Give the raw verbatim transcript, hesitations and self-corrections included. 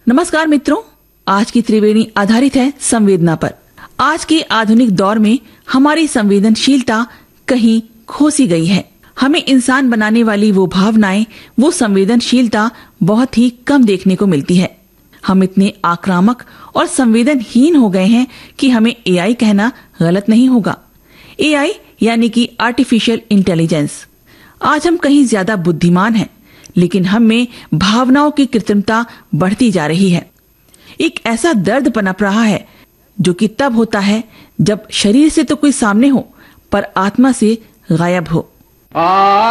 नमस्कार मित्रों, आज की त्रिवेणी आधारित है संवेदना पर। आज के आधुनिक दौर में हमारी संवेदनशीलता कहीं खो सी गई है। हमें इंसान बनाने वाली वो भावनाएं, वो संवेदनशीलता बहुत ही कम देखने को मिलती है। हम इतने आक्रामक और संवेदनहीन हो गए हैं कि हमें एआई कहना गलत नहीं होगा। एआई यानी कि आर्टिफिशियल इंटेलिजेंस। आज हम कहीं ज्यादा बुद्धिमान हैं, लेकिन हम में भावनाओं की कृत्रिमता बढ़ती जा रही है। एक ऐसा दर्द पनप रहा है जो कि तब होता है जब शरीर से तो कोई सामने हो पर आत्मा से गायब हो।